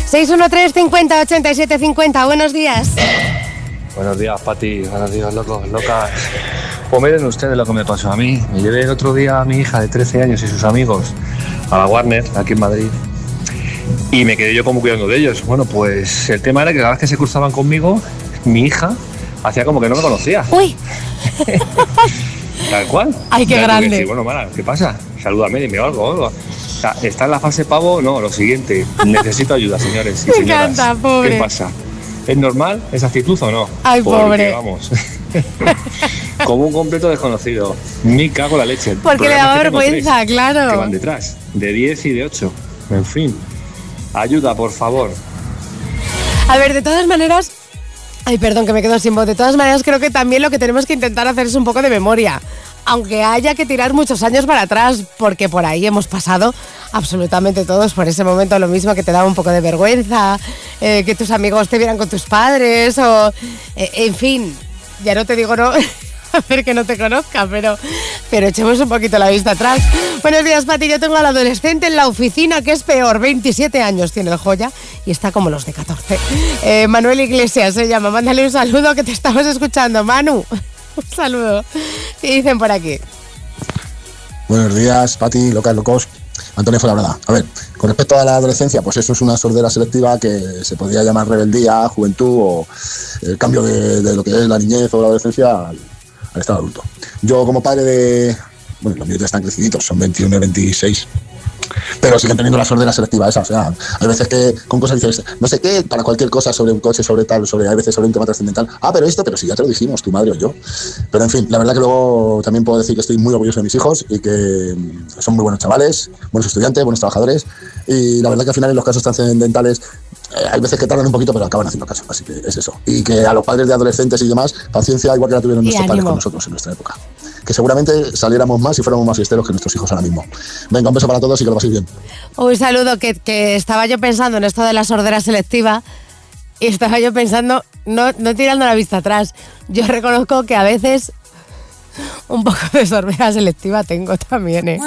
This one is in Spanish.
613 50 87 50. Buenos días. Buenos días, Pati. Buenos días, locos, locas. Pues miren ustedes lo que me pasó a mí. Me llevé el otro día a mi hija de 13 años y sus amigos a la Warner, aquí en Madrid. Y me quedé yo como cuidando de ellos. Bueno, pues el tema era que cada vez que se cruzaban conmigo, mi hija hacía como que no me conocía. ¡Uy! Tal cual. ¡Ay, qué grande! Decir, bueno, Mara, ¿qué pasa? Salúdame, dime algo. O sea, ¿está en la fase pavo? No, lo siguiente. Necesito ayuda, señores y Me señoras. encanta, pobre. ¿Qué pasa? ¿Es normal esa actitud o no? Ay, Porque, pobre. Vamos. Como un completo desconocido. Me cago en la leche. Porque le daba vergüenza, claro. Que van detrás, de 10 y de 8. En fin. Ayuda, por favor. A ver, de todas maneras... Ay, perdón, que me quedo sin voz. De todas maneras, creo que también lo que tenemos que intentar hacer es un poco de memoria. Aunque haya que tirar muchos años para atrás, porque por ahí hemos pasado absolutamente todos por ese momento lo mismo, que te daba un poco de vergüenza, que tus amigos te vieran con tus padres, o... en fin, ya no te digo no... hacer que no te conozca, pero echemos un poquito la vista atrás. Buenos días, Pati. Yo tengo al adolescente en la oficina, que es peor. 27 años tiene el joya y está como los de 14. Manuel Iglesias se llama. Mándale un saludo, que te estamos escuchando, Manu. Un saludo. ¿Qué dicen por aquí? Buenos días, Pati, locas, locos. Antonio Fuenlabrada. A ver, con respecto a la adolescencia, pues eso es una sordera selectiva que se podría llamar rebeldía, juventud o el cambio de lo que es la niñez o la adolescencia al estado adulto. Yo, como padre de... Bueno, los míos ya están creciditos, son 21 y 26. Pero siguen teniendo la sordera selectiva esa. O sea, hay veces que con cosas dices, no sé qué, para cualquier cosa sobre un coche, sobre tal, hay veces sobre un tema trascendental. Ah, pero esto, pero si ya te lo dijimos, tu madre o yo. Pero en fin, la verdad que luego también puedo decir que estoy muy orgulloso de mis hijos y que son muy buenos chavales, buenos estudiantes, buenos trabajadores. Y la verdad que al final en los casos trascendentales hay veces que tardan un poquito, pero acaban haciendo caso. Así que es eso. Y que a los padres de adolescentes y demás, paciencia igual que la tuvieron nuestros padres con nosotros en nuestra época. Que seguramente saliéramos más y fuéramos más fiesteros que nuestros hijos ahora mismo. Venga, un beso para todos y que lo paséis bien. Un saludo, que estaba yo pensando en esto de la sordera selectiva y estaba yo pensando, no tirando la vista atrás. Yo reconozco que a veces un poco de sordera selectiva tengo también, ¿eh?